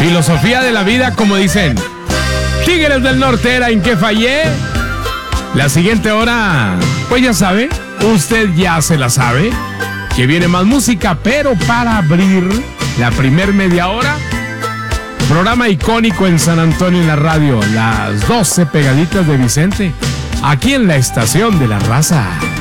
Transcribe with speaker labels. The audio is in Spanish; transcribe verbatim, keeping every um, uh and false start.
Speaker 1: Filosofía de la vida, como dicen Tigres del Norte, era en que fallé. La siguiente hora, pues ya sabe, usted ya se la sabe, que viene más música, pero para abrir la primer media hora, programa icónico en San Antonio en la radio, las doce pegaditas de Vicente, aquí en la estación de la raza.